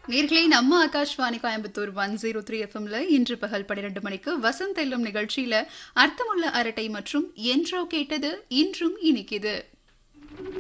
நேர்களே நம்ம ஆகாஷ்வாணி கோயம்புத்தூர் 103 எஃப்எம்ல இன்று பகல் 12 மணிக்கு வசந்த் எல்லும் நிகழ்ச்சியில அர்த்தமுள்ள அரட்டை மற்றும் என்றோ கேட்டது இன்றும் இனிக்குது.